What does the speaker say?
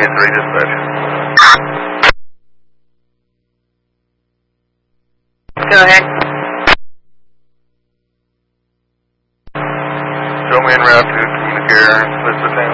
3 dispatch. Go ahead. Show me en route to Communicare, Elizabeth